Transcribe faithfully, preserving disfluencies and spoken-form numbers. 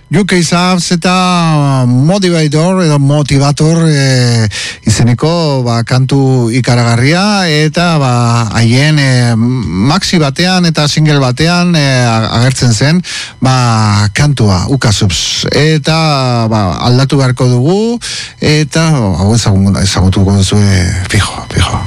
U K Subs eta Motivator edo Motivator e, izeneko ba, kantu ikaragarria eta ba, haien e, maxi batean eta single batean e, agertzen zen ba, kantua U K Subs eta ba, aldatu beharko dugu eta hau ezagutuko duzu fijo, fijo.